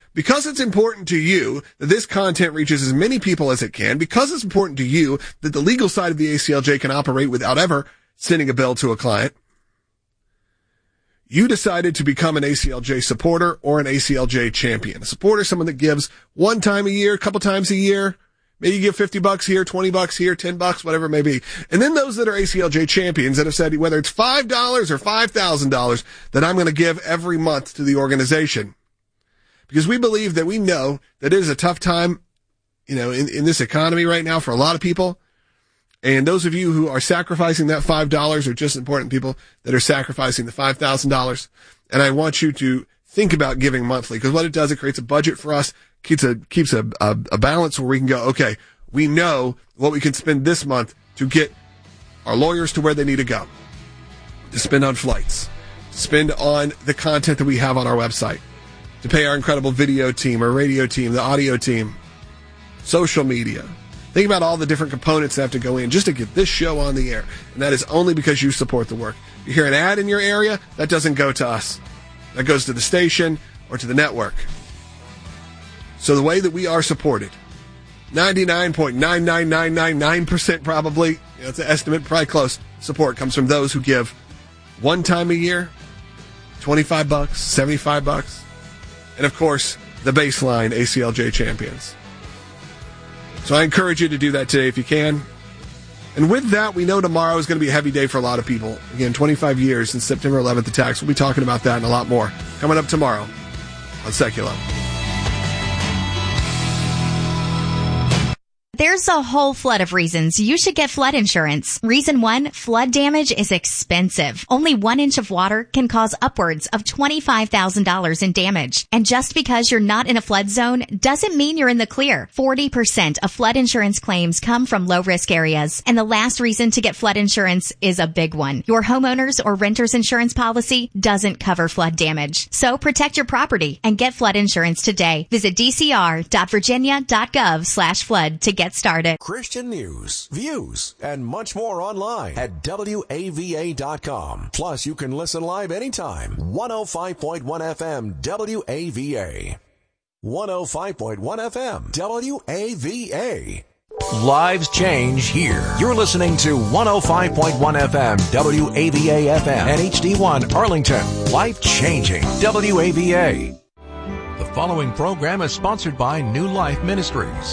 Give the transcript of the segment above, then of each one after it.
because it's important to you that this content reaches as many people as it can, because it's important to you that the legal side of the ACLJ can operate without ever sending a bill to a client, you decided to become an ACLJ supporter or an ACLJ champion. A supporter, someone that gives one time a year, a couple times a year. Maybe you give $50 here, $20 here, $10, whatever it may be. And then those that are ACLJ champions that have said, whether it's $5 or $5,000, that I'm going to give every month to the organization. Because we believe that we know that it is a tough time, in this economy right now for a lot of people. And those of you who are sacrificing that $5 are just important people that are sacrificing the $5,000. And I want you to think about giving monthly, because what it does, it creates a budget for us, keeps a balance where we can go, okay, we know what we can spend this month to get our lawyers to where they need to go, to spend on flights, to spend on the content that we have on our website, to pay our incredible video team, our radio team, the audio team, social media. Think about all the different components that have to go in just to get this show on the air. And that is only because you support the work. You hear an ad in your area, that doesn't go to us. That goes to the station or to the network. So the way that we are supported, 99.99999% probably, it's an estimate, probably close, support comes from those who give one time a year, $25, $75, and of course, the baseline ACLJ champions. So I encourage you to do that today if you can. And with that, we know tomorrow is going to be a heavy day for a lot of people. Again, 25 years since September 11th attacks. We'll be talking about that and a lot more coming up tomorrow on Secular. There's a whole flood of reasons you should get flood insurance. Reason 1, flood damage is expensive. Only 1 inch of water can cause upwards of $25,000 in damage. And just because you're not in a flood zone doesn't mean you're in the clear. 40% of flood insurance claims come from low-risk areas. And the last reason to get flood insurance is a big one. Your homeowner's or renter's insurance policy doesn't cover flood damage. So protect your property and get flood insurance today. Visit dcr.virginia.gov/flood to get started. Christian news, views, and much more online at WAVA.com. Plus, you can listen live anytime. 105.1 FM WAVA. 105.1 FM WAVA. Lives change here. You're listening to 105.1 FM WAVA FM and HD1 Arlington. Life changing WAVA. The following program is sponsored by New Life Ministries.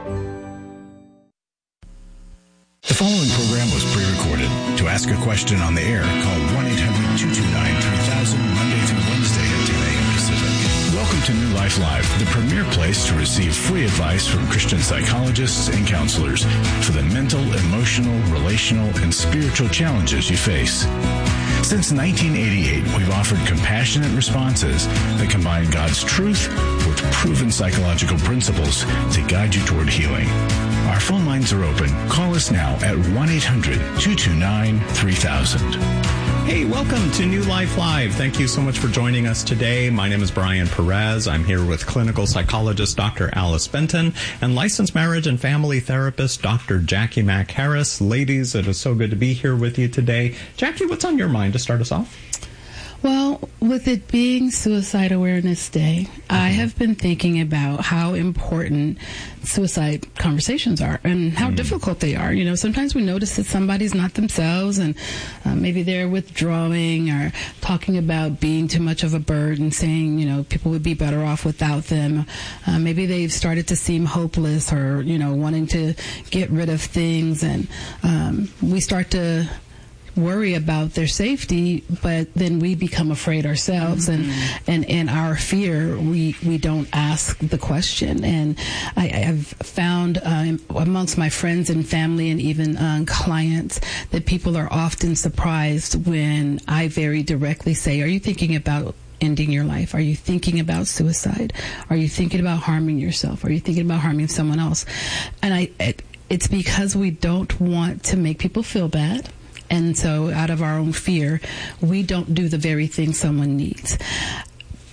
The following program was pre-recorded. To ask a question on the air, call 1-800-229-3000 Monday through Wednesday at 10 a.m. Pacific. Welcome to New Life Live, the premier place to receive free advice from Christian psychologists and counselors for the mental, emotional, relational, and spiritual challenges you face. Since 1988, we've offered compassionate responses that combine God's truth with proven psychological principles to guide you toward healing. Our phone lines are open. Call us now at 1-800-229-3000. Hey, welcome to New Life Live. Thank you so much for joining us today. My name is Brian Perez. I'm here with clinical psychologist Dr. Alice Benton and licensed marriage and family therapist Dr. Jackie Mack Harris. Ladies, it is so good to be here with you today. Jackie, what's on your mind to start us off? Well, with it being Suicide Awareness Day, I have been thinking about how important suicide conversations are and how difficult they are. You know, sometimes we notice that somebody's not themselves and maybe they're withdrawing or talking about being too much of a burden, saying, you know, people would be better off without them. Maybe they've started to seem hopeless or, you know, wanting to get rid of things, and we start to worry about their safety, but then we become afraid ourselves, and in our fear we don't ask the question. And I've found amongst my friends and family and even clients that people are often surprised when I very directly say, are you thinking about ending your life? Are you thinking about suicide? Are you thinking about harming yourself? Are you thinking about harming someone else? And it's because we don't want to make people feel bad. And so out of our own fear, we don't do the very thing someone needs.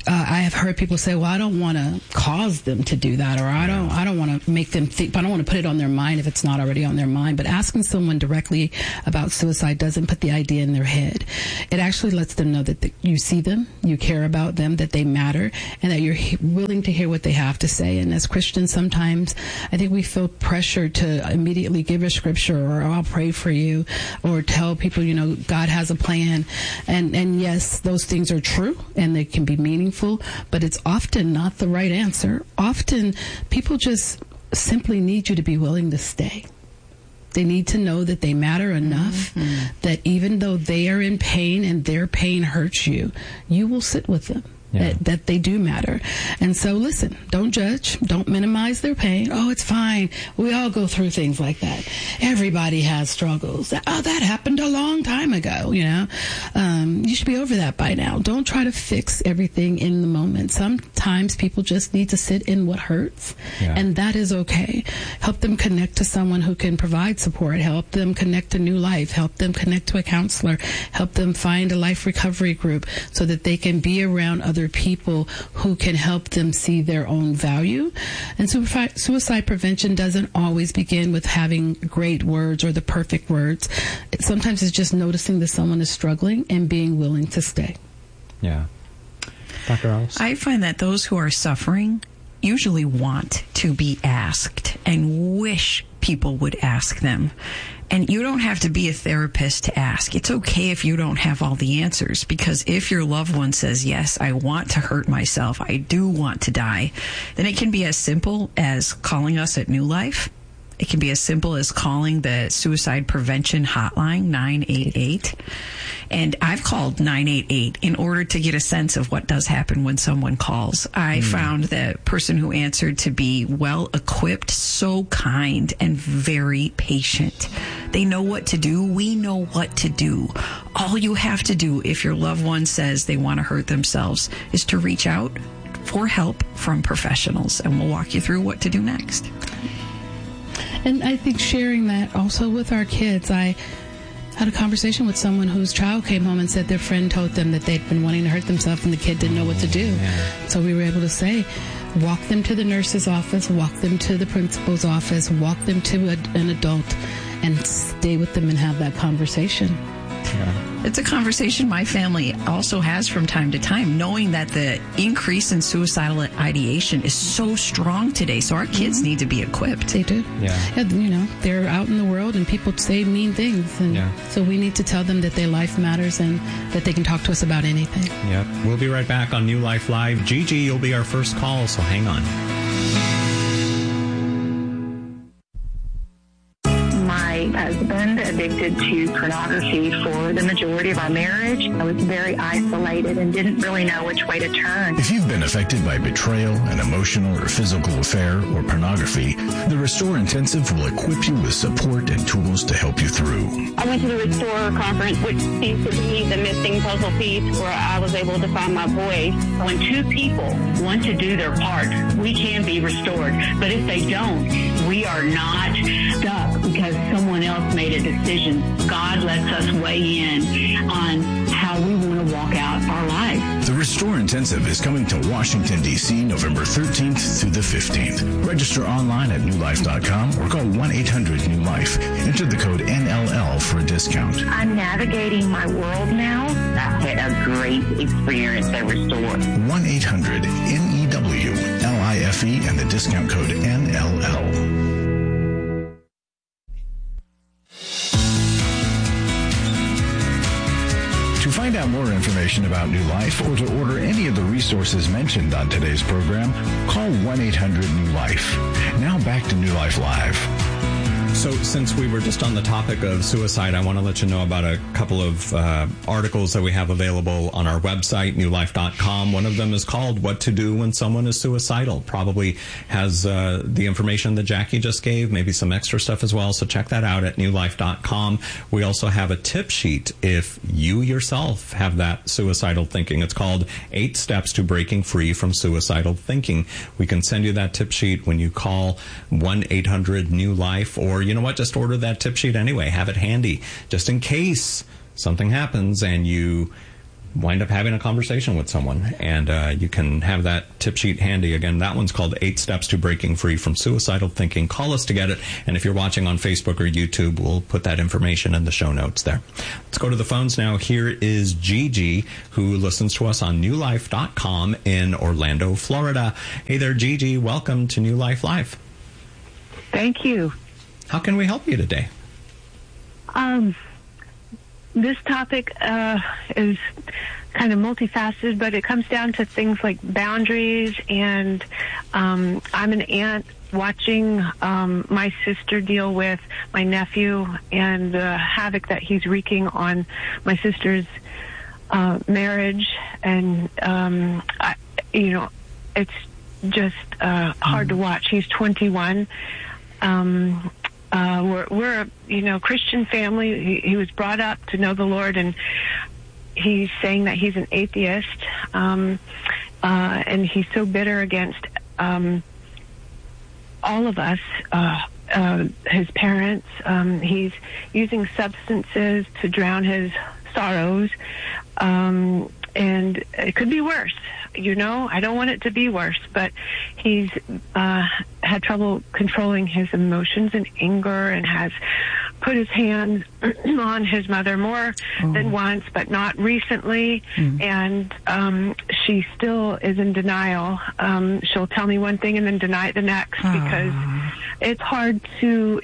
I have heard people say, well, I don't want to cause them to do that, or I don't want to make them think, I don't want to put it on their mind if it's not already on their mind. But asking someone directly about suicide doesn't put the idea in their head. It actually lets them know that you see them, you care about them, that they matter, and that you're willing to hear what they have to say. And as Christians, sometimes I think we feel pressure to immediately give a scripture, or I'll pray for you, or tell people, God has a plan. And yes, those things are true and they can be meaningful, but it's often not the right answer. Often people just simply need you to be willing to stay. They need to know that they matter enough that even though they are in pain and their pain hurts you, you will sit with them. Yeah. That they do matter. And so listen, don't judge, don't minimize their pain. Oh, it's fine. We all go through things like that. Everybody has struggles. Oh, that happened a long time ago, You should be over that by now. Don't try to fix everything in the moment. Sometimes people just need to sit in what hurts, and that is okay. Help them connect to someone who can provide support. Help them connect to New Life. Help them connect to a counselor. Help them find a life recovery group so that they can be around other people who can help them see their own value. And suicide prevention doesn't always begin with having great words or the perfect words. Sometimes it's just noticing that someone is struggling and being willing to stay. Yeah. Dr. Alice? I find that those who are suffering usually want to be asked and wish people would ask them. And you don't have to be a therapist to ask. It's okay if you don't have all the answers, because if your loved one says, yes, I want to hurt myself, I do want to die, then it can be as simple as calling us at New Life. It can be as simple as calling the suicide prevention hotline, 988. And I've called 988 in order to get a sense of what does happen when someone calls. I found the person who answered to be well equipped, so kind, and very patient. They know what to do. We know what to do. All you have to do if your loved one says they want to hurt themselves is to reach out for help from professionals, and we'll walk you through what to do next. And I think sharing that also with our kids, I had a conversation with someone whose child came home and said their friend told them that they'd been wanting to hurt themselves and the kid didn't know what to do. So we were able to say, walk them to the nurse's office, walk them to the principal's office, walk them to an adult, and stay with them and have that conversation. It's a conversation my family also has from time to time, knowing that the increase in suicidal ideation is so strong today. So our kids need to be equipped. They do. Yeah, they're out in the world and people say mean things. And so we need to tell them that their life matters and that they can talk to us about anything. Yep. We'll be right back on New Life Live. Gigi, you'll be our first call, so hang on. Husband addicted to pornography for the majority of our marriage. I was very isolated and didn't really know which way to turn. If you've been affected by betrayal, an emotional or physical affair, or pornography, the Restore Intensive will equip you with support and tools to help you through. I went to the Restore conference, which seems to be the missing puzzle piece where I was able to find my voice. When two people want to do their part, we can be restored. But if they don't, we are not stuck because someone else made a decision. God lets us weigh in on how we want to walk out our life. The Restore Intensive is coming to Washington, D.C. November 13th through the 15th. Register online at newlife.com or call 1-800-NEW-LIFE. Enter the code NLL for a discount. I'm navigating my world now. I've had a great experience at Restore. 1-800-NEW-LIFE and the discount code NLL. To find out more information about New Life or to order any of the resources mentioned on today's program, call 1-800-NEW-LIFE. Now back to New Life Live. So since we were just on the topic of suicide, I want to let you know about a couple of articles that we have available on our website, newlife.com. One of them is called What to Do When Someone is Suicidal. Probably has the information that Jackie just gave, maybe some extra stuff as well. So check that out at newlife.com. We also have a tip sheet if you yourself have that suicidal thinking. It's called 8 Steps to Breaking Free from Suicidal Thinking. We can send you that tip sheet when you call 1-800-NEW-LIFE, or you know what, just order that tip sheet anyway. Have it handy just in case something happens and you wind up having a conversation with someone. And you can have that tip sheet handy. Again, that one's called 8 Steps to Breaking Free from Suicidal Thinking. Call us to get it. And if you're watching on Facebook or YouTube, we'll put that information in the show notes there. Let's go to the phones now. Here is Gigi, who listens to us on newlife.com in Orlando, Florida. Hey there, Gigi. Welcome to New Life Live. Thank you. How can we help you today? This topic is kind of multifaceted, but it comes down to things like boundaries, and I'm an aunt watching my sister deal with my nephew and the havoc that he's wreaking on my sister's marriage, and it's just hard to watch. He's 21. We're a Christian family. He was brought up to know the Lord, and he's saying that he's an atheist, and he's so bitter against all of us, his parents. He's using substances to drown his sorrows, and it could be worse. I don't want it to be worse, but he's had trouble controlling his emotions and anger, and has put his hands on his mother more than once, but not recently. And she still is in denial. She'll tell me one thing and then deny it the next, because it's hard to,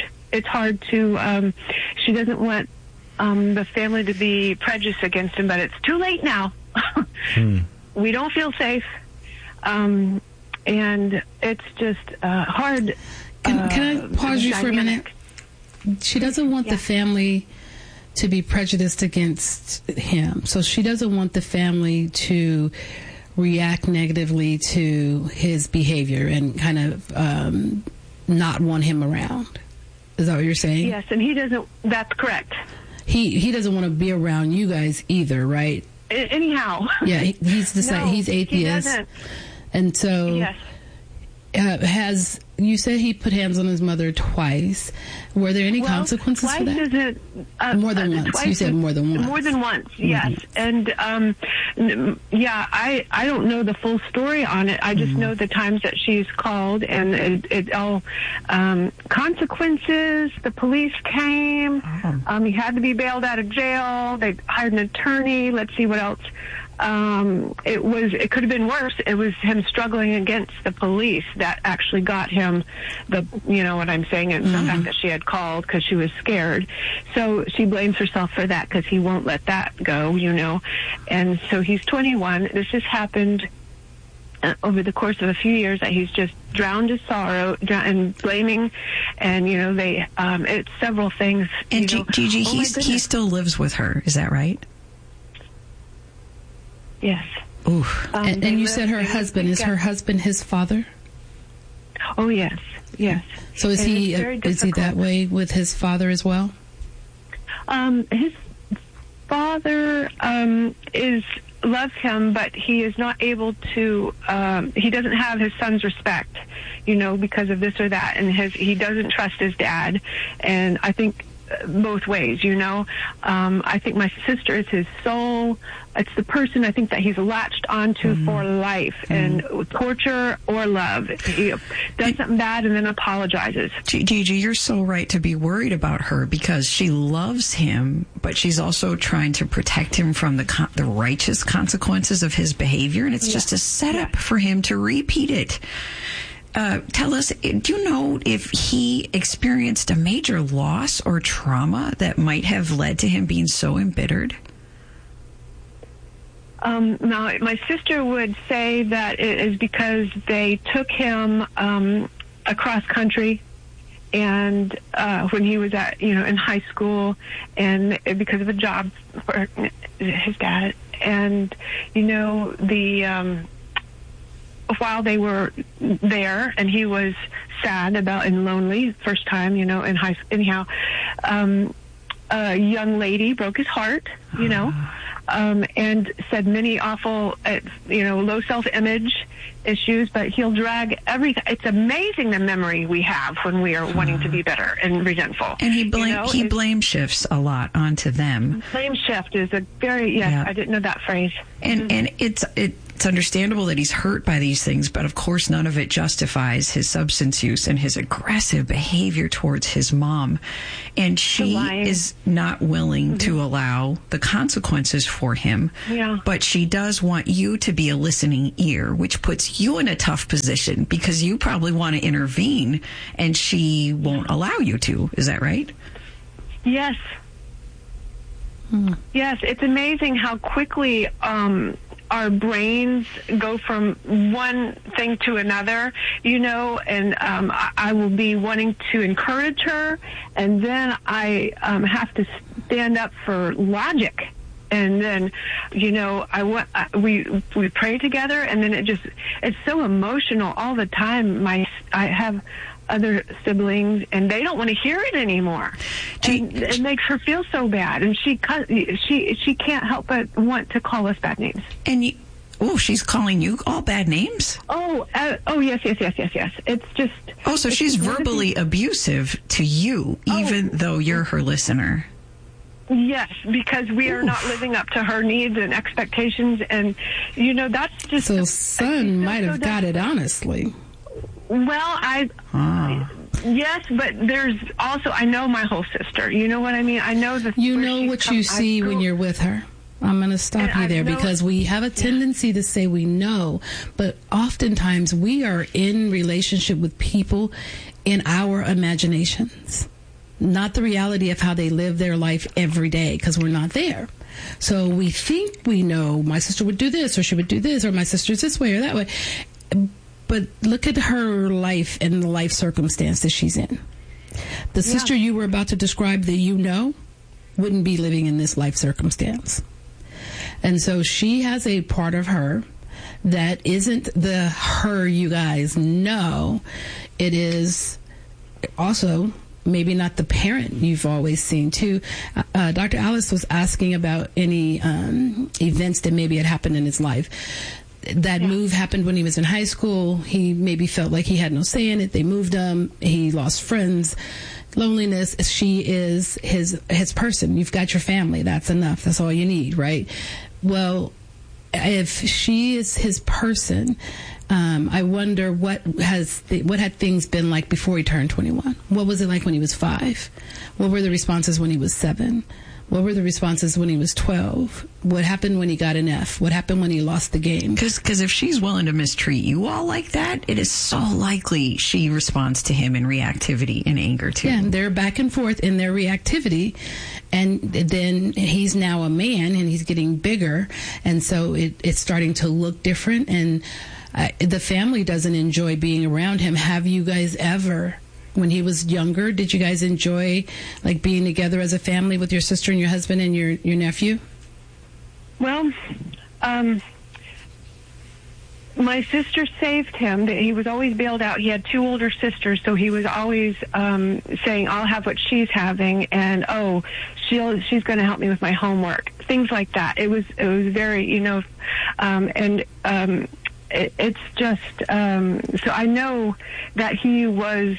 she doesn't want the family to be prejudiced against him, but it's too late now. We don't feel safe, and it's just hard. Can I pause you for a minute? She doesn't want the family to be prejudiced against him, so she doesn't want the family to react negatively to his behavior and kind of not want him around. Is that what you're saying? Yes, and he doesn't. That's correct. He doesn't want to be around you guys either, right? Anyhow. Yeah, he's decided he's atheist. He doesn't. And so yes. You said he put hands on his mother twice. Were there any consequences for that? More than once. You said more than once. More than once, yes. And I don't know the full story on it. I just know the times that she's called, and it all consequences. The police came. He had to be bailed out of jail. They hired an attorney. Let's see what else. It could have been worse. It was him struggling against the police that actually got him what I'm saying, and the fact that she had called because she was scared. So she blames herself for that because he won't let that go, And so he's 21. This has happened over the course of a few years, that he's just drowned his sorrow and blaming, and it's several things. And Gigi, he still lives with her. Is that right? Yes. Ooh. And you said her husband. Is her husband his father? Oh, yes. Yes. So is he that way with his father as well? His father loves him, but he is not able to, he doesn't have his son's respect, because of this or that. And he doesn't trust his dad. And I think both ways, I think my sister is his soul. It's the person I think that he's latched onto for life, and torture or love. He does something bad and then apologizes. Gigi, you're so right to be worried about her, because she loves him, but she's also trying to protect him from the righteous consequences of his behavior, and it's just a setup for him to repeat it. Tell us, do you know if he experienced a major loss or trauma that might have led to him being so embittered? Now, my sister would say that it is because they took him across country, and when he was in high school, and because of a job for his dad, and while they were there, and he was sad and lonely first time, in high school. Anyhow, a young lady broke his heart, and said many awful, low self-image issues, but he'll drag everything. It's amazing the memory we have when we are wanting to be better and resentful. And he blame shifts a lot onto them. Blame shift is a very, I didn't know that phrase. And it's understandable that he's hurt by these things, but of course none of it justifies his substance use and his aggressive behavior towards his mom. And she is not willing to allow the consequences for him. Yeah. But she does want you to be a listening ear, which puts you in a tough position because you probably want to intervene and she won't allow you to. Is that right? Yes. Yes, it's amazing how quickly our brains go from one thing to another, and I will be wanting to encourage her, and then I have to stand up for logic. And then, we pray together, and then it's so emotional all the time. I have other siblings, and they don't want to hear it anymore. And it makes her feel so bad, and she can't help but want to call us bad names. And she's calling you all bad names? Yes. It's just. Oh, so she's verbally abusive to you, even though you're her listener. Yes, because we are not living up to her needs and expectations, and that's just. So son might have got it honestly. Well, yes, but there's also, I know my whole sister. You know what I mean? I know what you see when you're with her. I'm going to stop you there because we have a tendency to say we know, but oftentimes we are in relationship with people in our imaginations, not the reality of how they live their life every day because we're not there. So we think we know my sister would do this or she would do this or my sister's this way or that way. But look at her life and the life circumstance that she's in. The sister you were about to describe that wouldn't be living in this life circumstance. And so she has a part of her that isn't the her you guys know. It is also maybe not the parent you've always seen too. Dr. Alice was asking about any events that maybe had happened in his life. That move happened when he was in high school. He maybe felt like he had no say in it. They moved him. He lost friends. Loneliness. She is his person. You've got your family. That's enough. That's all you need, right? Well, if she is his person, I wonder what had things been like before he turned 21? What was it like when he was 5? What were the responses when he was 7? What were the responses when he was 12? What happened when he got an F? What happened when he lost the game? Because if she's willing to mistreat you all like that, it is so likely she responds to him in reactivity and anger too. Yeah, they're back and forth in their reactivity. And then he's now a man and he's getting bigger. And so it's starting to look different. And the family doesn't enjoy being around him. Have you guys ever... When he was younger, did you guys enjoy being together as a family with your sister and your husband and your nephew? Well, my sister saved him. He was always bailed out. He had 2 older sisters, so he was always saying, I'll have what she's having, and she's going to help me with my homework. Things like that. It was very, it's just, so I know that he was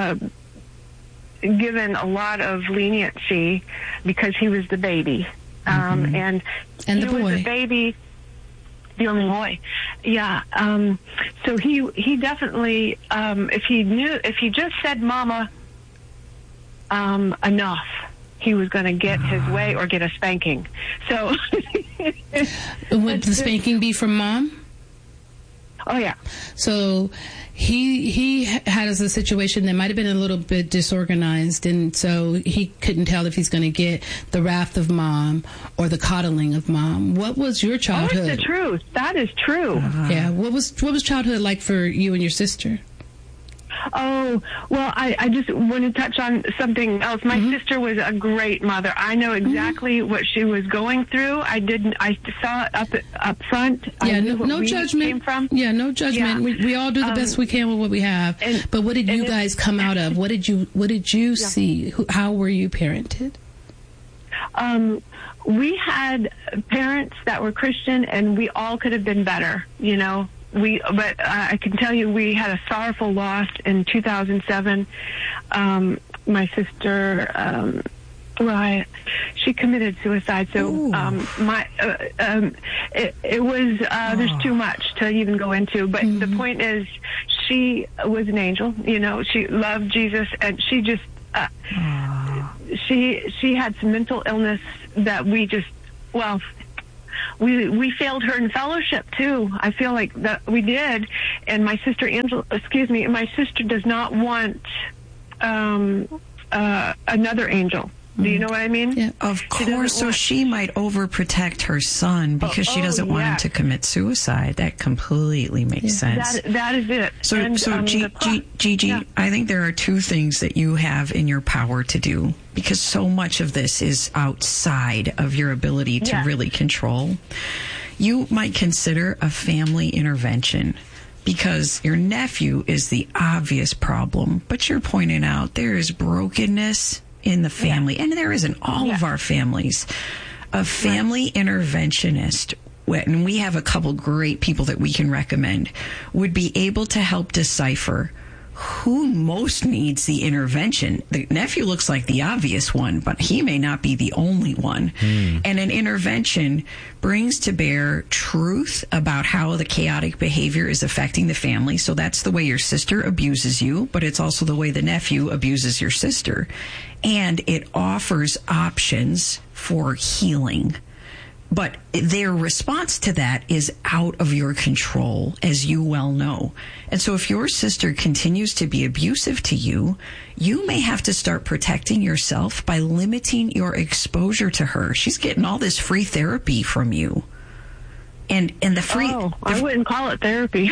given a lot of leniency because he was the baby. And he was the baby, the only boy. Yeah. So he definitely, if he just said mama, enough, he was going to get his way or get a spanking. So. Would the spanking be from mom? Oh, yeah. So he had a situation that might have been a little bit disorganized, and so he couldn't tell if he's going to get the wrath of mom or the coddling of mom. What was your childhood? Oh, it's the truth. That is true. Yeah. What was childhood like for you and your sister? Oh, well, I just want to touch on something else. My sister was a great mother. I know exactly what she was going through. I saw it up front. Yeah, no judgment. Came from. Yeah, no judgment. Yeah. We all do the best we can with what we have. But what did you guys come out of? What did you see? How were you parented? We had parents that were Christian, and we all could have been better, you know. But I can tell you, we had a sorrowful loss in 2007. My sister, she committed suicide. So it was there's too much to even go into. But the point is, she was an angel. You know, she loved Jesus, and she just she had some mental illness that we just we failed her in fellowship too. I feel like that we did. And my sister my sister does not want another angel. Do you know what I mean? Yeah, of course. So she might overprotect her son because she doesn't want him to commit suicide. That completely makes sense. That is it. So Gigi, I think there are two things that you have in your power to do, because so much of this is outside of your ability to really control. You might consider a family intervention, because your nephew is the obvious problem, but you're pointing out there is brokenness in the family, and there is in all of our families. A family interventionist, and we have a couple great people that we can recommend, would be able to help decipher who most needs the intervention. The nephew looks like the obvious one, but he may not be the only one. And an intervention brings to bear truth about how the chaotic behavior is affecting the family. So that's the way your sister abuses you, but it's also the way the nephew abuses your sister. And it offers options for healing. But their response to that is out of your control, as you well know. And so if your sister continues to be abusive to you, you may have to start protecting yourself by limiting your exposure to her. She's getting all this free therapy from you. And the free... I wouldn't call it therapy.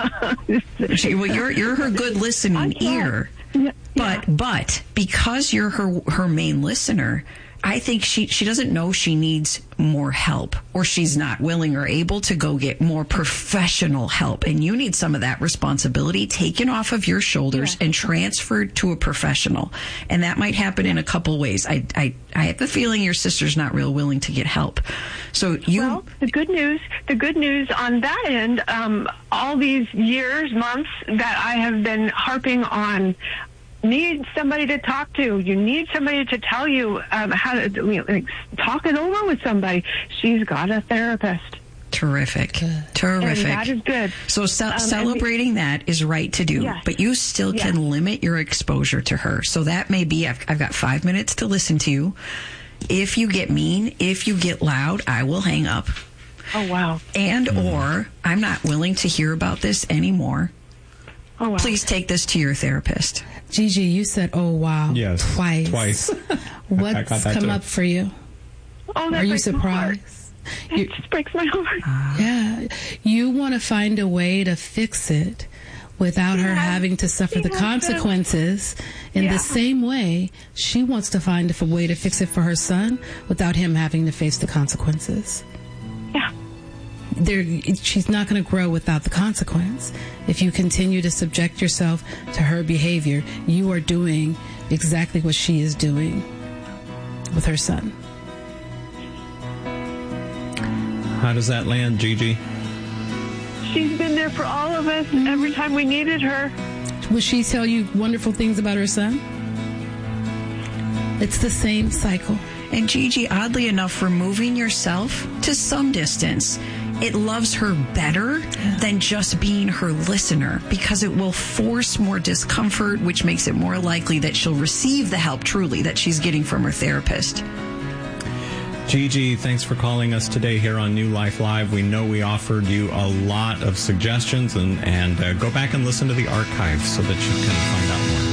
Well, you're her good listening ear. But because you're her main listener, I think she doesn't know she needs more help, or she's not willing or able to go get more professional help. And you need some of that responsibility taken off of your shoulders and transferred to a professional. And that might happen in a couple ways. I have the feeling your sister's not real willing to get help. So Well, the good news on that end, all these years, months that I have been harping on, need somebody to talk to. You need somebody to tell you how to talk it over with somebody. She's got a therapist. Terrific. And that is good. So celebrating that is right to do, but you still can limit your exposure to her. So that may be, I've got 5 minutes to listen to you. If you get mean, if you get loud, I will hang up. Oh, wow. And or I'm not willing to hear about this anymore. Oh, wow. Please take this to your therapist. Gigi, you said, oh, wow. Yes. Twice. What's come up for you? Oh, that Are you breaks surprised? My heart. It just breaks my heart. Yeah. You want to find a way to fix it without her having to suffer the consequences. In the same way, she wants to find a way to fix it for her son without him having to face the consequences. Yeah. She's not going to grow without the consequence. If you continue to subject yourself to her behavior, you are doing exactly what she is doing with her son. How does that land, Gigi? She's been there for all of us every time we needed her. Will she tell you wonderful things about her son? It's the same cycle. And Gigi, oddly enough, removing yourself to some distance, it loves her better than just being her listener, because it will force more discomfort, which makes it more likely that she'll receive the help truly that she's getting from her therapist. Gigi, thanks for calling us today here on New Life Live. We know we offered you a lot of suggestions, and go back and listen to the archive so that you can find out more.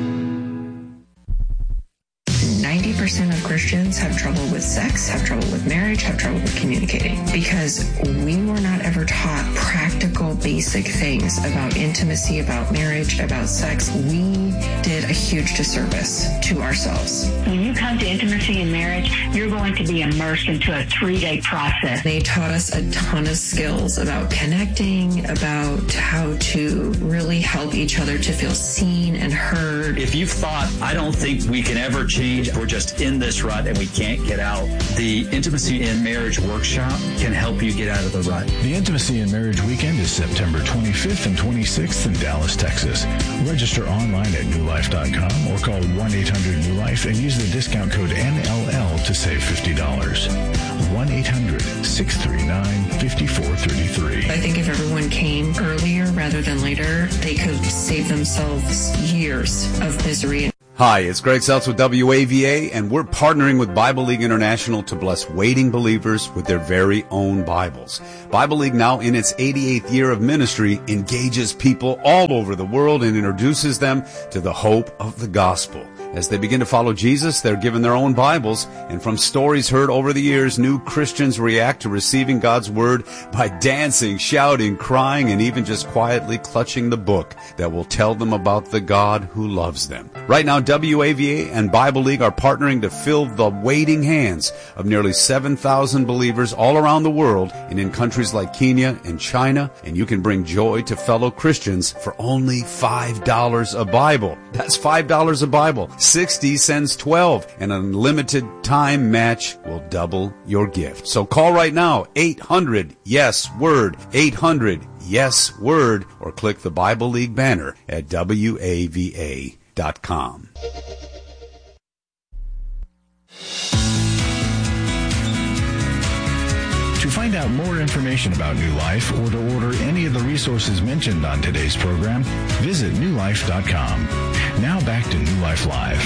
90% of Christians have trouble with sex, have trouble with marriage, have trouble with communicating, because we were not ever taught practical, basic things about intimacy, about marriage, about sex. We did a huge disservice to ourselves. When you come to intimacy and marriage, you're going to be immersed into a 3-day process. They taught us a ton of skills about connecting, about how to really help each other to feel seen and heard. If you've thought, I don't think we can ever change, we're just in this this rut and we can't get out. The Intimacy in Marriage Workshop can help you get out of the rut. The Intimacy in Marriage Weekend is September 25th and 26th in Dallas, Texas. Register online at newlife.com or call 1-800-NEW-LIFE and use the discount code NLL to save $50. 1-800-639-5433. I think if everyone came earlier rather than later, they could save themselves years of misery. Hi, it's Greg Seltz with WAVA, and we're partnering with Bible League International to bless waiting believers with their very own Bibles. Bible League, now in its 88th year of ministry, engages people all over the world and introduces them to the hope of the gospel. As they begin to follow Jesus, they're given their own Bibles, and from stories heard over the years, new Christians react to receiving God's Word by dancing, shouting, crying, and even just quietly clutching the book that will tell them about the God who loves them. Right now, WAVA and Bible League are partnering to fill the waiting hands of nearly 7,000 believers all around the world and in countries like Kenya and China, and you can bring joy to fellow Christians for only $5 a Bible. That's $5 a Bible. 60 sends 12, and an unlimited time match will double your gift. So call right now, 800-YES-WORD, 800-YES-WORD, or click the Bible League banner at WAVA.com. To find out more information about New Life or to order any of the resources mentioned on today's program, visit newlife.com. Now back to New Life Live.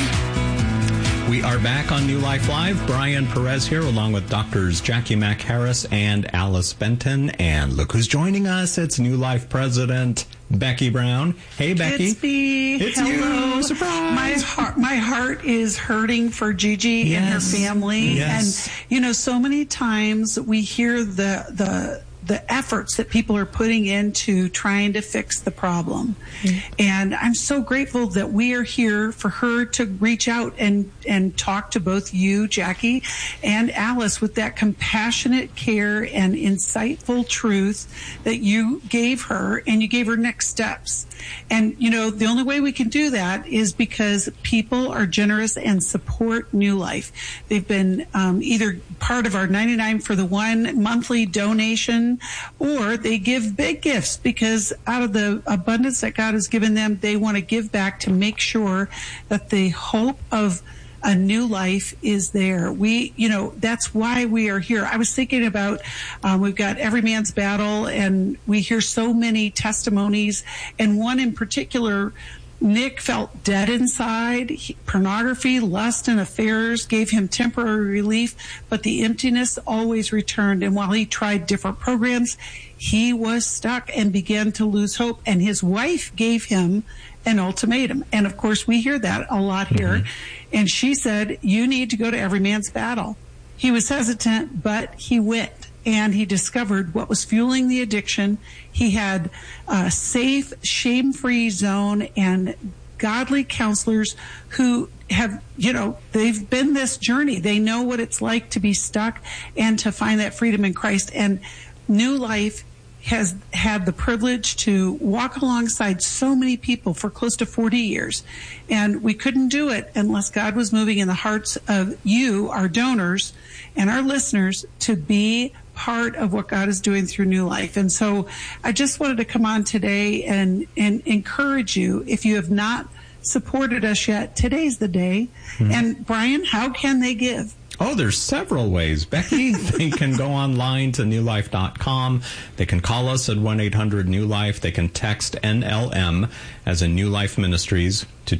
We are back on New Life Live. Brian Perez here, along with Doctors Jackie Mack Harris and Alice Benton. And look who's joining us. It's New Life President Becky Brown. Hey, Becky. It's me. It's Hello. you. Surprise. My heart is hurting for Gigi and her family. Yes. And, you know, so many times we hear the efforts that people are putting into trying to fix the problem. And I'm so grateful that we are here for her to reach out and talk to both you, Jackie, and Alice with that compassionate care and insightful truth that you gave her, and you gave her next steps. And, you know, the only way we can do that is because people are generous and support New Life. They've been either part of our 99 for the One monthly donation, or they give big gifts because out of the abundance that God has given them, they want to give back to make sure that the hope of a new life is there. That's why we are here. I was thinking about, we've got Every Man's Battle, and we hear so many testimonies, and one in particular, Nick felt dead inside. Pornography, lust, and affairs gave him temporary relief, but the emptiness always returned. And while he tried different programs, he was stuck and began to lose hope. And his wife gave him an ultimatum. And of course, we hear that a lot here. Mm-hmm. And she said, you need to go to Every Man's Battle. He was hesitant, but he went. And he discovered what was fueling the addiction. He had a safe, shame-free zone and godly counselors who have, they've been this journey. They know what it's like to be stuck and to find that freedom in Christ. And New Life has had the privilege to walk alongside so many people for close to 40 years. And we couldn't do it unless God was moving in the hearts of you, our donors, and our listeners to be part of what God is doing through New Life. And so I just wanted to come on today and encourage you. If you have not supported us yet, today's the day. Mm-hmm. And Brian, how can they give? Oh, there's several ways, Becky. They can go online to newlife.com. They can call us at 1-800-NEW-LIFE. They can text NLM, as in New Life Ministries, to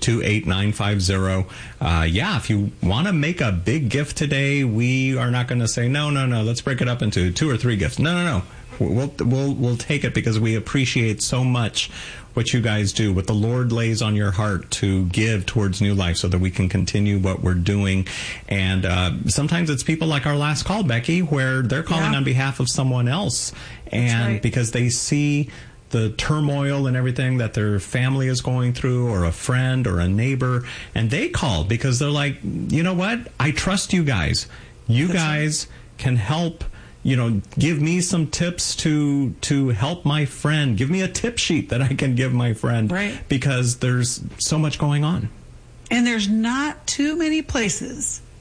28950. If you want to make a big gift today, we are not going to say, no, let's break it up into 2 or 3 gifts. No. We'll take it because we appreciate so much what you guys do, what the Lord lays on your heart to give towards New Life so that we can continue what we're doing. And sometimes it's people like our last call, Becky, where they're calling on behalf of someone else. And because they see the turmoil and everything that their family is going through, or a friend or a neighbor, and they call because they're like, you know what? I trust you guys. You guys can help. Give me some tips to help my friend. Give me a tip sheet that I can give my friend. Right. Because there's so much going on. And there's not too many places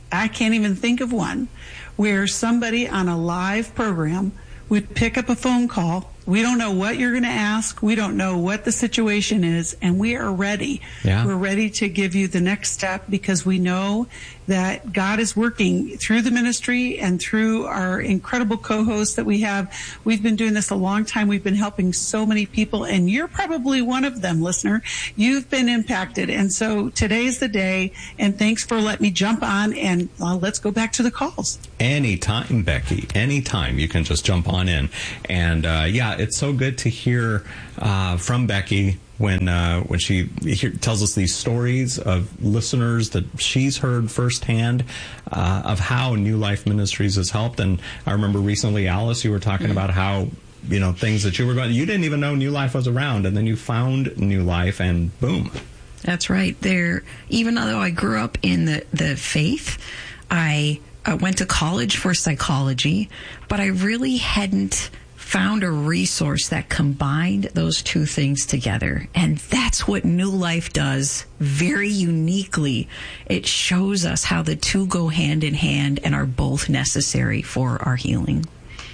I can't even think of one where somebody on a live program would pick up a phone call. We don't know what you're going to ask. We don't know what the situation is, and we are ready. Yeah. We're ready to give you the next step because we know that God is working through the ministry and through our incredible co-hosts that we have. We've been doing this a long time. We've been helping so many people, and you're probably one of them, listener. You've been impacted, and so today's the day, and thanks for letting me jump on, and let's go back to the calls. Anytime, Becky. Anytime. You can just jump on in. And, it's so good to hear from Becky when she tells us these stories of listeners that she's heard firsthand of how New Life Ministries has helped. And I remember recently, Alice, you were talking about how, things that you didn't even know New Life was around, and then you found New Life, and boom. That's right. Even though I grew up in the faith, I went to college for psychology, but I really hadn't found a resource that combined those two things together. And that's what New Life does very uniquely. It shows us how the two go hand in hand and are both necessary for our healing.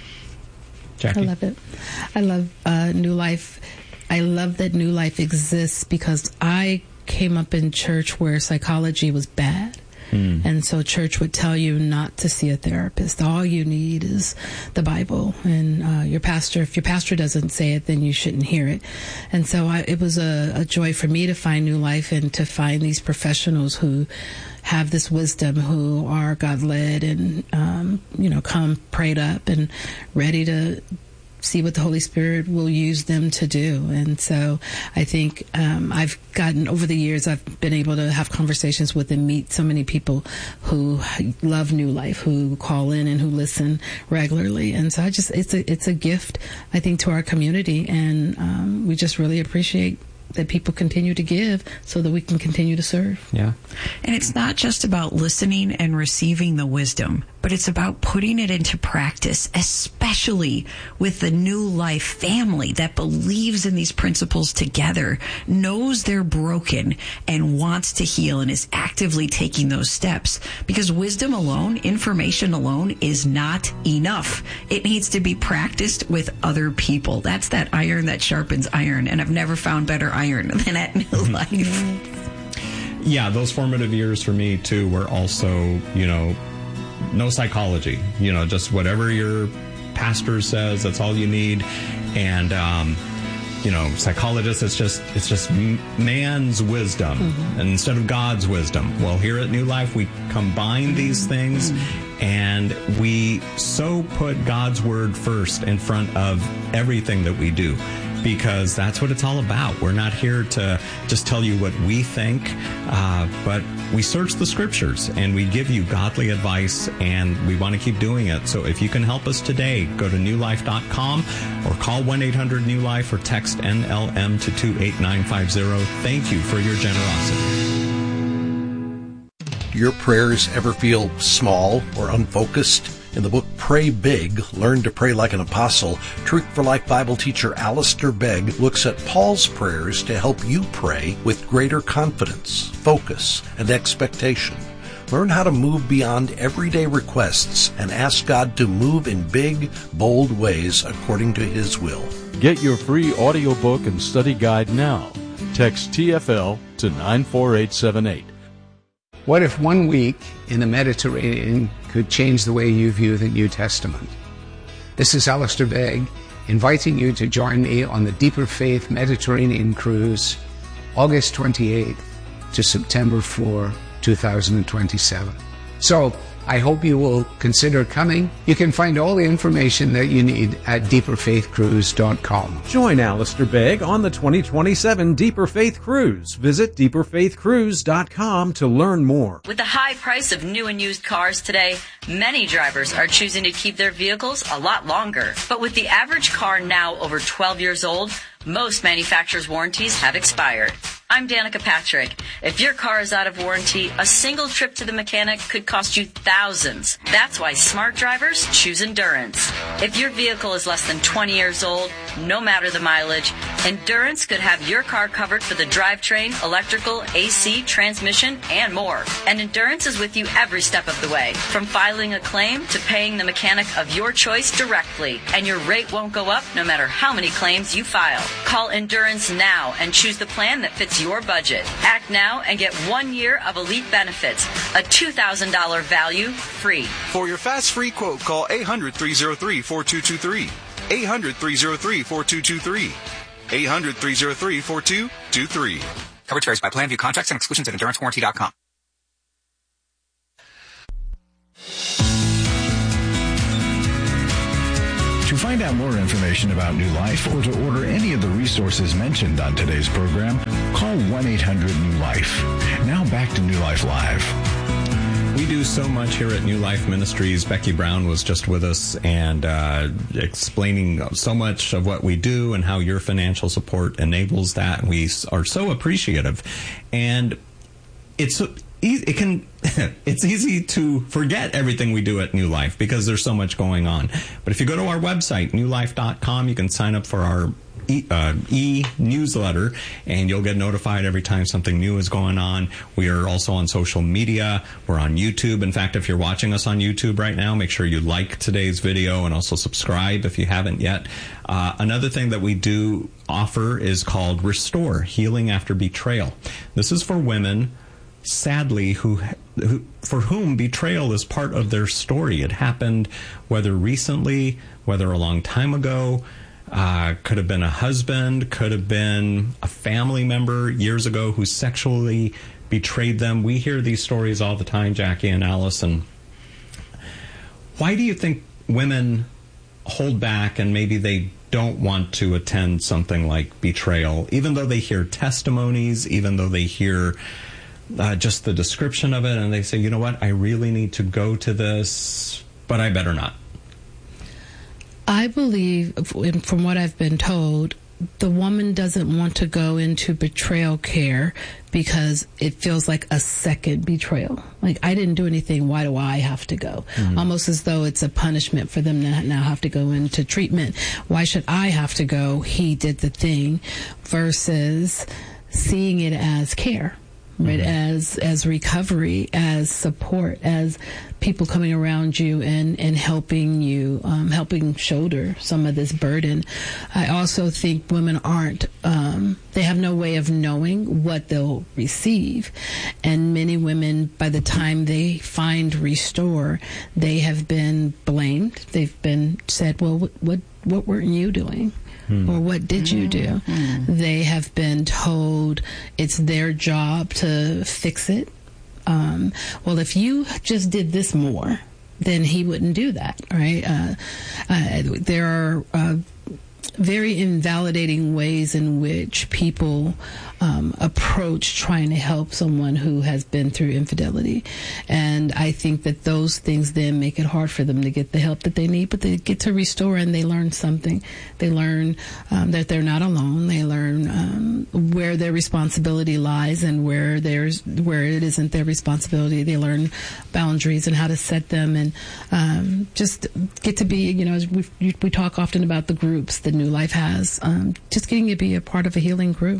Jackie? I love it. I love New Life. I love that New Life exists because I came up in church where psychology was bad. And so church would tell you not to see a therapist. All you need is the Bible. And if your pastor doesn't say it, then you shouldn't hear it. And so it was a joy for me to find New Life and to find these professionals who have this wisdom, who are God-led and, come prayed up and ready to see what the Holy Spirit will use them to do. And so I think I've gotten, over the years, I've been able to have conversations with and meet so many people who love New Life, who call in and who listen regularly. And so it's a gift, I think, to our community. And we just really appreciate that people continue to give so that we can continue to serve. Yeah. And it's not just about listening and receiving the wisdom, but it's about putting it into practice, especially with the New Life family that believes in these principles together, knows they're broken, and wants to heal and is actively taking those steps. Because wisdom alone, information alone, is not enough. It needs to be practiced with other people. That's that iron that sharpens iron, and I've never found better iron than at New Life. Yeah, those formative years for me, too, were also, no psychology, just whatever your pastor says, that's all you need. And, psychologists, it's just man's wisdom and instead of God's wisdom. Well, here at New Life, we combine these things and we so put God's word first in front of everything that we do. Because that's what it's all about. We're not here to just tell you what we think, but we search the scriptures and we give you godly advice, and we want to keep doing it. So if you can help us today, go to newlife.com or call 1-800-NEW-LIFE or text NLM to 28950. Thank you for your generosity. Do your prayers ever feel small or unfocused? In the book Pray Big, Learn to Pray Like an Apostle, Truth for Life Bible teacher Alistair Begg looks at Paul's prayers to help you pray with greater confidence, focus, and expectation. Learn how to move beyond everyday requests and ask God to move in big, bold ways according to His will. Get your free audiobook and study guide now. Text TFL to 94878. What if 1 week in the Mediterranean could change the way you view the New Testament? This is Alistair Begg, inviting you to join me on the Deeper Faith Mediterranean Cruise, August 28th to September 4, 2027. So, I hope you will consider coming. You can find all the information that you need at deeperfaithcruise.com. Join Alistair Begg on the 2027 Deeper Faith Cruise. Visit deeperfaithcruise.com to learn more. With the high price of new and used cars today, many drivers are choosing to keep their vehicles a lot longer. But with the average car now over 12 years old, most manufacturers' warranties have expired. I'm Danica Patrick. If your car is out of warranty, a single trip to the mechanic could cost you thousands. That's why smart drivers choose Endurance. If your vehicle is less than 20 years old, no matter the mileage, Endurance could have your car covered for the drivetrain, electrical, AC, transmission, and more. And Endurance is with you every step of the way, from filing a claim to paying the mechanic of your choice directly. And your rate won't go up no matter how many claims you file. Call Endurance now and choose the plan that fits your budget. Act now and get 1 year of elite benefits, a $2,000 value free. For your fast free quote, call 800-303-4223. 800-303-4223. 800-303-4223. Coverage varies by plan. View contracts and exclusions at EnduranceWarranty.com. To find out more information about New Life or to order any of the resources mentioned on today's program, call 1-800-NEW-LIFE. Now back to New Life Live. We do so much here at New Life Ministries. Becky Brown was just with us and explaining so much of what we do and how your financial support enables that. And we are so appreciative. And it's easy to forget everything we do at New Life because there's so much going on. But if you go to our website, newlife.com, you can sign up for our e-newsletter, and you'll get notified every time something new is going on. We are also on social media. We're on YouTube. In fact, if you're watching us on YouTube right now, make sure you like today's video and also subscribe if you haven't yet. Another thing that we do offer is called Restore, Healing After Betrayal. This is for women, sadly, who for whom betrayal is part of their story. It happened whether recently, whether a long time ago. Could have been a husband, could have been a family member years ago who sexually betrayed them. We hear these stories all the time, Jackie and Alice. And why do you think women hold back and maybe they don't want to attend something like betrayal, even though they hear testimonies, even though they hear just the description of it, and they say, you know what, I really need to go to this, but I better not? I believe, from what I've been told, the woman doesn't want to go into betrayal care because it feels like a second betrayal. Like, I didn't do anything, why do I have to go? Mm-hmm. Almost as though it's a punishment for them to now have to go into treatment. Why should I have to go? He did the thing, versus seeing it as care. Right, as recovery, as support, as people coming around you and helping you, helping shoulder some of this burden. I also think women aren't, they have no way of knowing what they'll receive. And many women, by the time they find Restore, they have been blamed. They've been said, well, what weren't you doing? Or what did you do? They have been told it's their job to fix it. Well, if you just did this more, then he wouldn't do that, right? There are very invalidating ways in which people approach trying to help someone who has been through infidelity. And I think that those things then make it hard for them to get the help that they need, but they get to Restore and they learn something. They learn that they're not alone. They learn where their responsibility lies and where it isn't their responsibility. They learn boundaries and how to set them, and just get to be, as we talk often about the groups that New Life has, just getting to be a part of a healing group.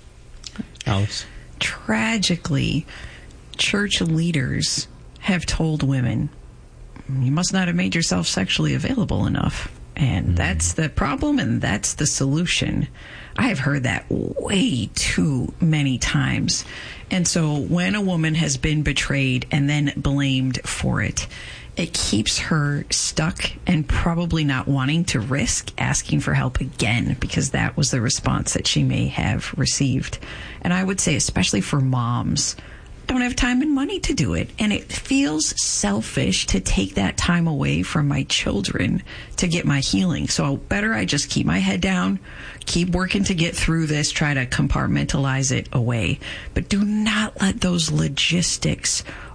Alice? Tragically, church leaders have told women, you must not have made yourself sexually available enough. And that's the problem, and that's the solution. I have heard that way too many times. And so when a woman has been betrayed and then blamed for it, it keeps her stuck and probably not wanting to risk asking for help again, because that was the response that she may have received. And I would say, especially for moms, don't have time and money to do it. And it feels selfish to take that time away from my children to get my healing. So better I just keep my head down, keep working to get through this, try to compartmentalize it away. But do not let those logistics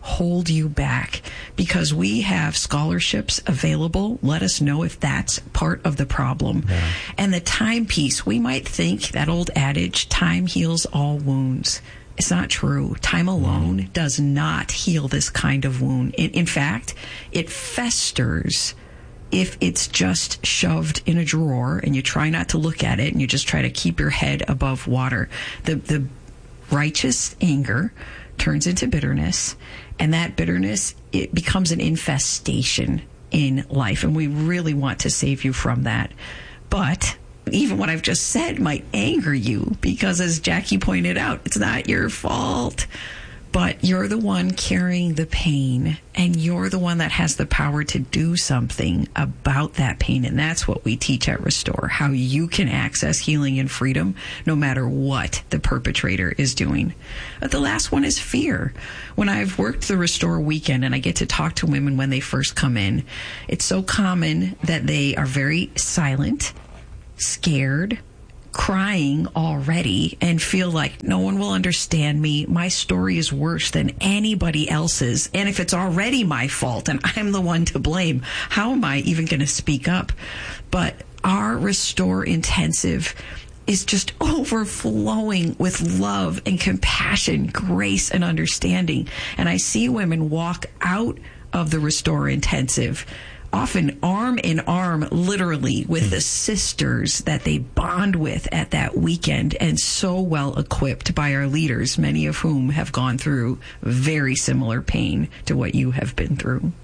hold you back, because we have scholarships available. Let us know if that's part of the problem. Yeah. And the time piece, we might think that old adage, time heals all wounds. It's not true. Time alone does not heal this kind of wound. In fact, it festers if it's just shoved in a drawer and you try not to look at it and you just try to keep your head above water. The righteous anger turns into bitterness, and that bitterness, it becomes an infestation in life, and we really want to save you from that. But even what I've just said might anger you, because as Jackie pointed out, it's not your fault. But you're the one carrying the pain, and you're the one that has the power to do something about that pain. And that's what we teach at Restore, how you can access healing and freedom no matter what the perpetrator is doing. But the last one is fear. When I've worked the Restore weekend and I get to talk to women when they first come in, it's so common that they are very silent, scared, crying already, and feel like no one will understand me. My story is worse than anybody else's. And if it's already my fault and I'm the one to blame, how am I even going to speak up? But our Restore Intensive is just overflowing with love and compassion, grace and understanding. And I see women walk out of the Restore Intensive often arm in arm, literally, with the sisters that they bond with at that weekend, and so well equipped by our leaders, many of whom have gone through very similar pain to what you have been through.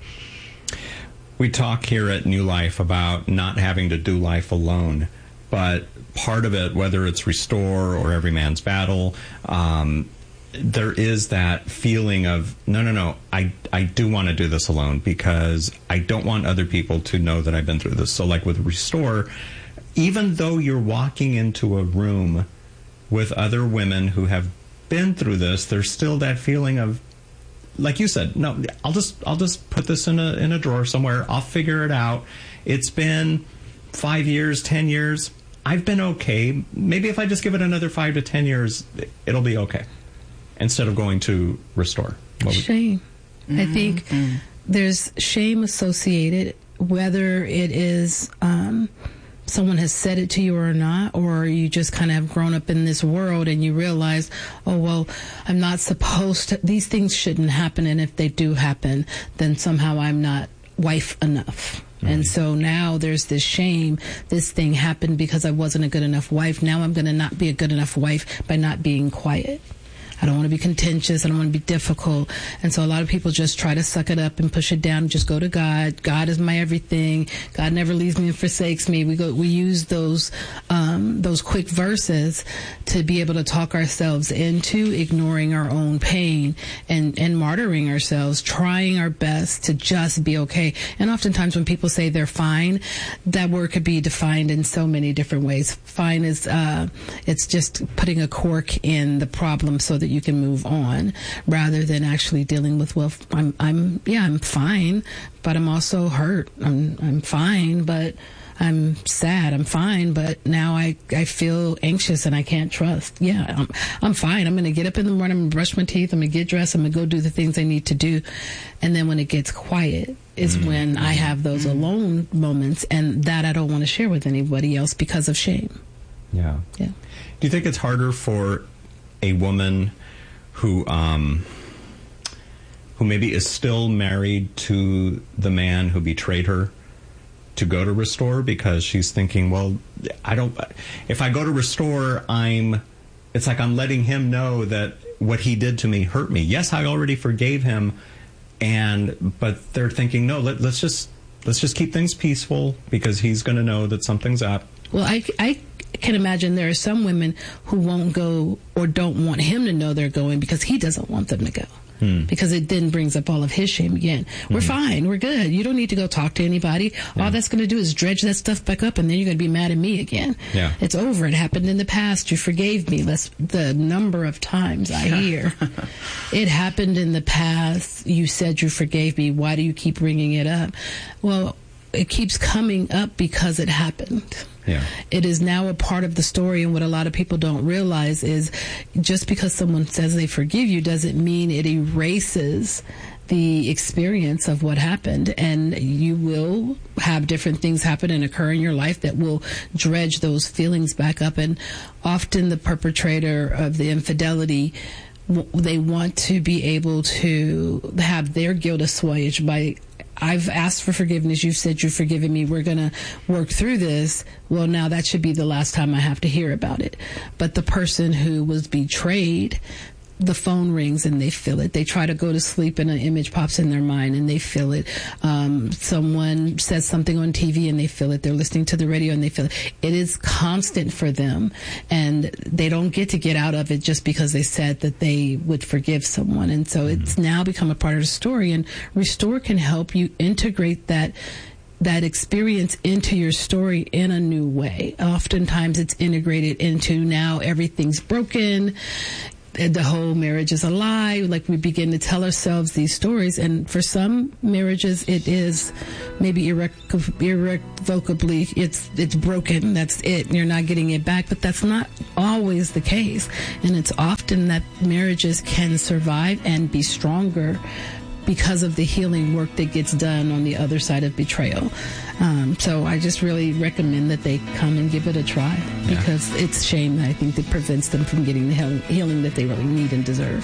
We talk here at New Life about not having to do life alone, but part of it, whether it's Restore or Every Man's Battle, there is that feeling of, no, I do want to do this alone, because I don't want other people to know that I've been through this. So like with Restore, even though you're walking into a room with other women who have been through this, there's still that feeling of, like you said, no, I'll just put this in a drawer somewhere. I'll figure it out. It's been 5 years, 10 years. I've been okay. Maybe if I just give it another 5 to 10 years, it'll be okay. Instead of going to Restore. Shame. I think there's shame associated, whether it is someone has said it to you or not, or you just kind of have grown up in this world and you realize, oh, well, I'm not supposed to, these things shouldn't happen, and if they do happen, then somehow I'm not wife enough. And so now there's this shame. This thing happened because I wasn't a good enough wife. Now I'm going to not be a good enough wife by not being quiet. I don't want to be contentious. I don't want to be difficult. And so a lot of people just try to suck it up and push it down. Just go to God. God is my everything. God never leaves me and forsakes me. We use those quick verses to be able to talk ourselves into ignoring our own pain and martyring ourselves, trying our best to just be okay. And oftentimes when people say they're fine, that word could be defined in so many different ways. Fine is, it's just putting a cork in the problem so that you can move on, rather than actually dealing with, well, I'm fine, but I'm also hurt. I'm fine, but I'm sad. I'm fine, but now I feel anxious and I can't trust. Yeah, I'm fine. I'm going to get up in the morning, I'm going to brush my teeth, I'm going to get dressed, I'm going to go do the things I need to do. And then when it gets quiet is when I have those alone moments, and that I don't want to share with anybody else because of shame. Yeah. Do you think it's harder for a woman who maybe is still married to the man who betrayed her to go to Restore, because she's thinking, well, if I go to Restore, it's like I'm letting him know that what he did to me hurt me. Yes, I already forgave him, but they're thinking, no, let's just keep things peaceful, because he's going to know that something's up. Well, I can imagine there are some women who won't go or don't want him to know they're going because he doesn't want them to go. Because it then brings up all of his shame again. We're fine. We're good. You don't need to go talk to anybody. Yeah. All that's going to do is dredge that stuff back up, and then you're going to be mad at me again. Yeah. It's over. It happened in the past. You forgave me. That's the number of times I hear. It happened in the past. You said you forgave me. Why do you keep bringing it up? Well, it keeps coming up because it happened. Yeah. It is now a part of the story, and what a lot of people don't realize is just because someone says they forgive you doesn't mean it erases the experience of what happened, and you will have different things happen and occur in your life that will dredge those feelings back up. And often the perpetrator of the infidelity, they want to be able to have their guilt assuaged by, I've asked for forgiveness, you've said you've forgiven me, we're going to work through this. Well, now that should be the last time I have to hear about it. But the person who was betrayed, the phone rings and they feel it. They try to go to sleep and an image pops in their mind and they feel it. Someone says something on TV and they feel it. They're listening to the radio and they feel it. It is constant for them, and they don't get to get out of it just because they said that they would forgive someone. And so it's now become a part of the story, and Restore can help you integrate that experience into your story in a new way. Oftentimes it's integrated into, now everything's broken, the whole marriage is a lie. Like, we begin to tell ourselves these stories, and for some marriages it is maybe irrevocably, it's broken, that's it, you're not getting it back. But that's not always the case, and it's often that marriages can survive and be stronger because of the healing work that gets done on the other side of betrayal. So I just really recommend that they come and give it a try, because it's shame, I think, that prevents them from getting the healing that they really need and deserve.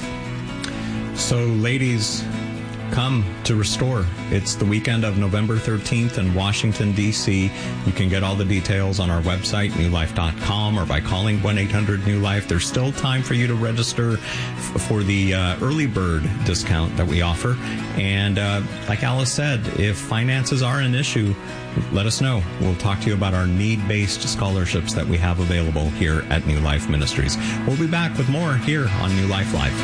So, ladies, come to Restore. It's the weekend of November 13th in Washington, D.C. You can get all the details on our website, newlife.com, or by calling 1-800-NEW-LIFE. There's still time for you to register for the early bird discount that we offer. And like Alice said, if finances are an issue, let us know. We'll talk to you about our need-based scholarships that we have available here at New Life Ministries. We'll be back with more here on New Life Live.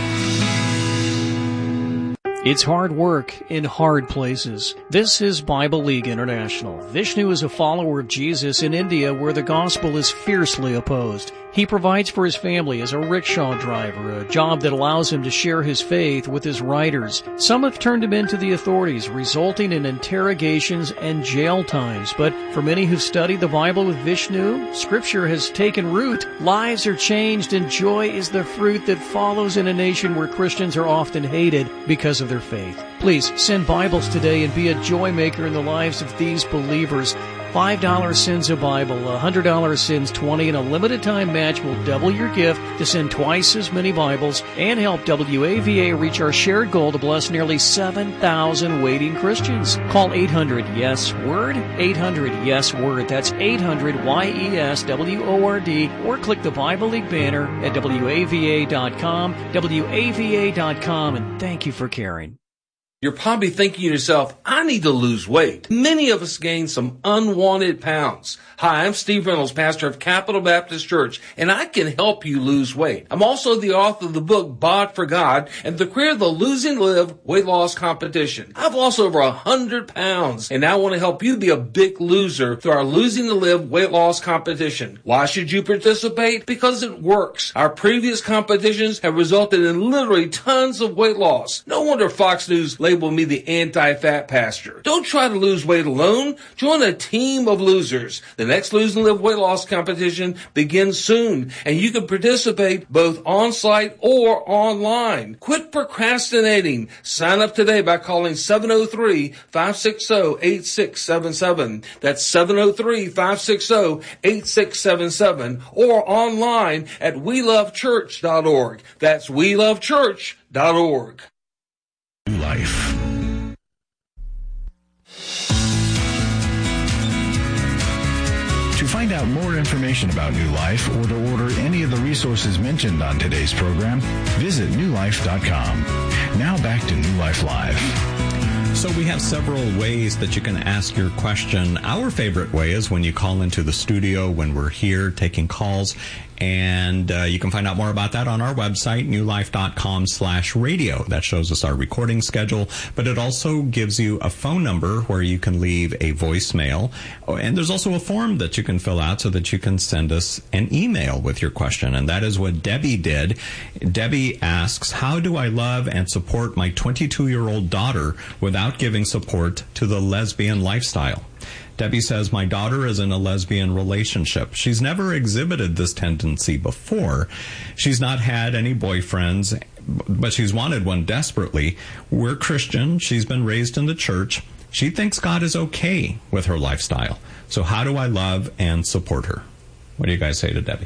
It's hard work in hard places. This is Bible League International. Vishnu is a follower of Jesus in India, where the gospel is fiercely opposed. He provides for his family as a rickshaw driver, a job that allows him to share his faith with his riders. Some have turned him into the authorities, resulting in interrogations and jail times. But for many who've studied the Bible with Vishnu, Scripture has taken root. Lives are changed, and joy is the fruit that follows in a nation where Christians are often hated because of their faith. Please send Bibles today and be a joy maker in the lives of these believers. $5 sends a Bible, $100 sends 20, and a limited time match will double your gift to send twice as many Bibles and help WAVA reach our shared goal to bless nearly 7,000 waiting Christians. Call 800-YES-WORD, 800-YES-WORD. That's 800-YES-WORD, or click the Bible League banner at WAVA.com, WAVA.com, and thank you for caring. You're probably thinking to yourself, I need to lose weight. Many of us gain some unwanted pounds. Hi, I'm Steve Reynolds, pastor of Capital Baptist Church, and I can help you lose weight. I'm also the author of the book, Bod for God, and the creator of the Losing to Live weight loss competition. I've lost over 100 pounds, and I want to help you be a big loser through our Losing to Live weight loss competition. Why should you participate? Because it works. Our previous competitions have resulted in literally tons of weight loss. No wonder Fox News labeled me the anti-fat pastor. Don't try to lose weight alone. Join a team of losers. The next Lose and Live weight loss competition begins soon, and you can participate both on-site or online. Quit procrastinating. Sign up today by calling 703-560-8677. That's 703-560-8677, or online at welovechurch.org. That's welovechurch.org. Life. To find out more information about New Life, or to order any of the resources mentioned on today's program, visit newlife.com. Now back to New Life Live. So we have several ways that you can ask your question. Our favorite way is when you call into the studio when we're here taking calls. And you can find out more about that on our website, newlife.com/radio. That shows us our recording schedule, but it also gives you a phone number where you can leave a voicemail. Oh, and there's also a form that you can fill out so that you can send us an email with your question. And that is what Debbie did. Debbie asks, how do I love and support my 22-year-old daughter without giving support to the lesbian lifestyle? Debbie says, my daughter is in a lesbian relationship. She's never exhibited this tendency before. She's not had any boyfriends, but she's wanted one desperately. We're Christian. She's been raised in the church. She thinks God is okay with her lifestyle. So how do I love and support her? What do you guys say to Debbie?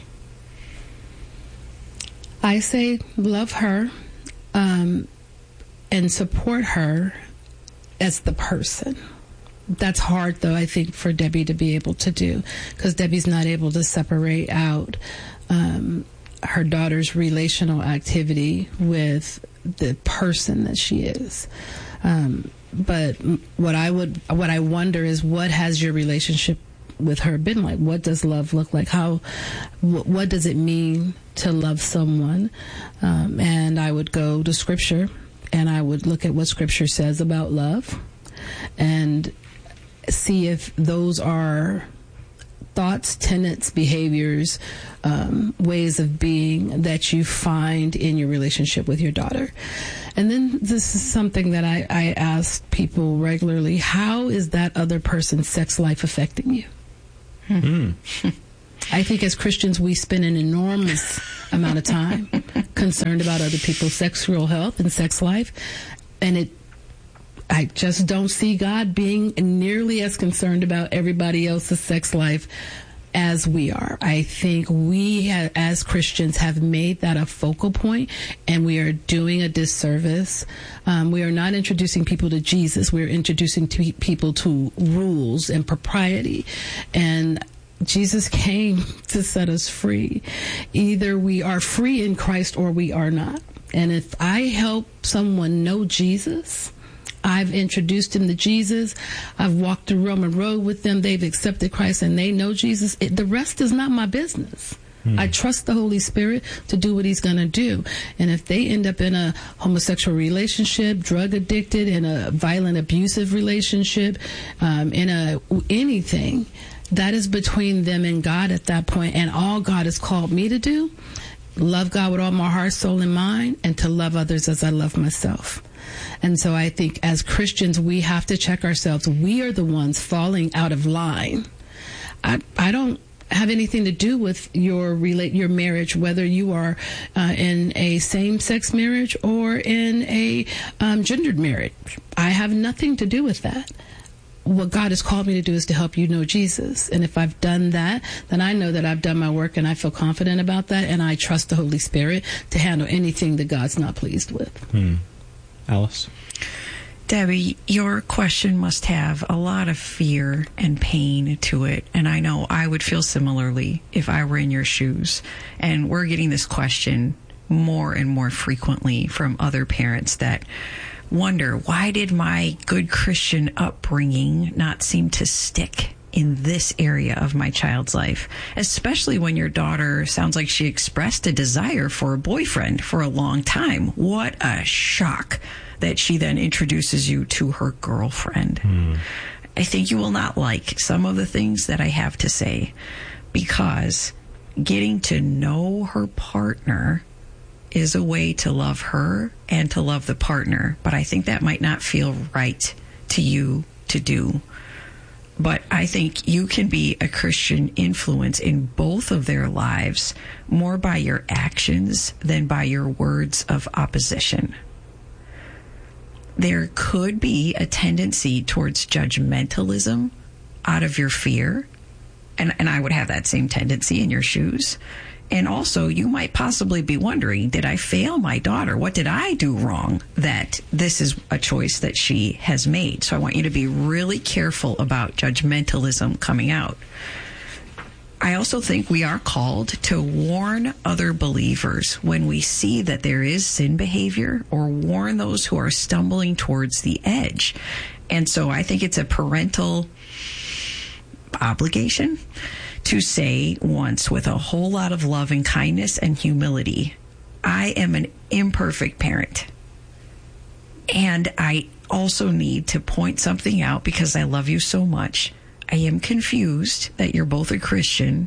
I say love her and support her as the person. That's hard, though, I think, for Debbie to be able to do, because Debbie's not able to separate out her daughter's relational activity with the person that she is. But what I wonder is, what has your relationship with her been like? What does love look like? What does it mean to love someone? And I would go to Scripture, and I would look at what Scripture says about love, and see if those are thoughts, tenets, behaviors, ways of being that you find in your relationship with your daughter. And then this is something that I ask people regularly. How is that other person's sex life affecting you? I think as Christians, we spend an enormous amount of time concerned about other people's sexual health and sex life. And I just don't see God being nearly as concerned about everybody else's sex life as we are. I think we as Christians have made that a focal point, and we are doing a disservice. We are not introducing people to Jesus. We're introducing people to rules and propriety. And Jesus came to set us free. Either we are free in Christ or we are not. And if I help someone know Jesus, I've introduced them to Jesus, I've walked the Roman road with them, they've accepted Christ, and they know Jesus, the rest is not my business. I trust the Holy Spirit to do what he's going to do. And if they end up in a homosexual relationship, drug addicted, in a violent, abusive relationship, in anything, that is between them and God at that point. And all God has called me to do, love God with all my heart, soul, and mind, and to love others as I love myself. And so I think as Christians, we have to check ourselves. We are the ones falling out of line. I don't have anything to do with your marriage, whether you are in a same-sex marriage or in a gendered marriage. I have nothing to do with that. What God has called me to do is to help you know Jesus. And if I've done that, then I know that I've done my work, and I feel confident about that, and I trust the Holy Spirit to handle anything that God's not pleased with. Alice? Debbie, your question must have a lot of fear and pain to it, and I know I would feel similarly if I were in your shoes. And we're getting this question more and more frequently from other parents that wonder, why did my good Christian upbringing not seem to stick in this area of my child's life? Especially when your daughter sounds like she expressed a desire for a boyfriend for a long time. What a shock that she then introduces you to her girlfriend. I think you will not like some of the things that I have to say, because getting to know her partner is a way to love her and to love the partner. But I think that might not feel right to you to do. But I think you can be a Christian influence in both of their lives more by your actions than by your words of opposition. There could be a tendency towards judgmentalism out of your fear, and I would have that same tendency in your shoes. And also, you might possibly be wondering, did I fail my daughter? What did I do wrong that this is a choice that she has made? So I want you to be really careful about judgmentalism coming out. I also think we are called to warn other believers when we see that there is sin behavior, or warn those who are stumbling towards the edge. And so I think it's a parental obligation to say once, with a whole lot of love and kindness and humility, I am an imperfect parent. And I also need to point something out because I love you so much. I am confused that you're both a Christian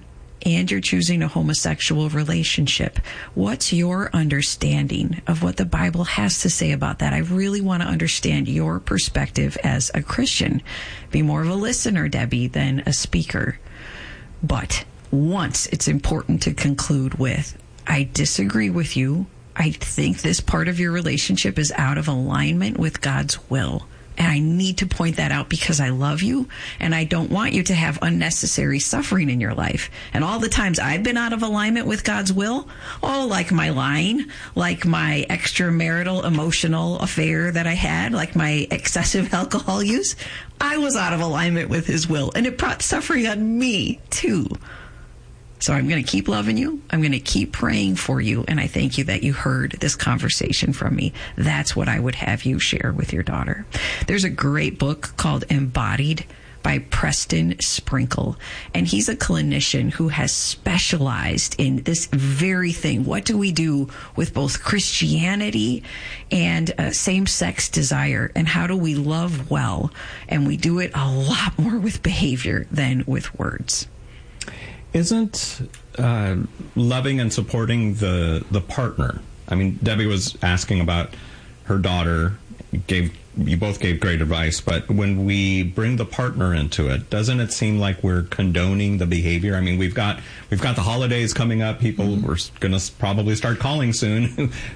and you're choosing a homosexual relationship. What's your understanding of what the Bible has to say about that? I really want to understand your perspective as a Christian. Be more of a listener, Debbie, than a speaker. But once it's important to conclude with, I disagree with you. I think this part of your relationship is out of alignment with God's will. And I need to point that out because I love you and I don't want you to have unnecessary suffering in your life. And all the times I've been out of alignment with God's will, like my lying, like my extramarital emotional affair that I had, like my excessive alcohol use, I was out of alignment with his will. And it brought suffering on me too. So I'm going to keep loving you. I'm going to keep praying for you. And I thank you that you heard this conversation from me. That's what I would have you share with your daughter. There's a great book called Embodied by Preston Sprinkle. And he's a clinician who has specialized in this very thing. What do we do with both Christianity and same-sex desire? And how do we love well? And we do it a lot more with behavior than with words. Isn't loving and supporting the partner? I mean, Debbie was asking about her daughter. You both gave great advice, but when we bring the partner into it, doesn't it seem like we're condoning the behavior? I mean, we've got the holidays coming up. People we're going to probably start calling soon